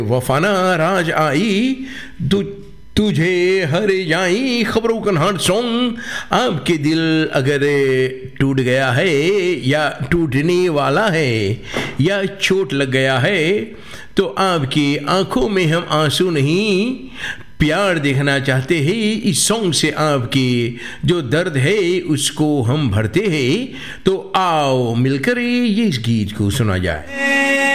वफाना राज आई तुझे हर जाई खबरों कन्हार सॉन्ग। आपके दिल अगर टूट गया है या टूटने वाला है या चोट लग गया है तो आपकी आंखों में हम आंसू नहीं प्यार देखना चाहते हैं। इस सॉन्ग से आपकी जो दर्द है उसको हम भरते हैं। तो आओ मिलकर ये इस गीत को सुना जाए।